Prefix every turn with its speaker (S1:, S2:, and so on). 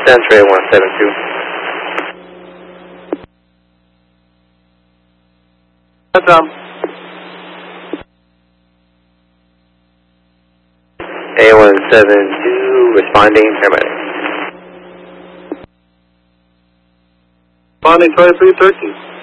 S1: Century 172.
S2: That's
S1: A172, responding, paramedic.
S2: Responding 2313.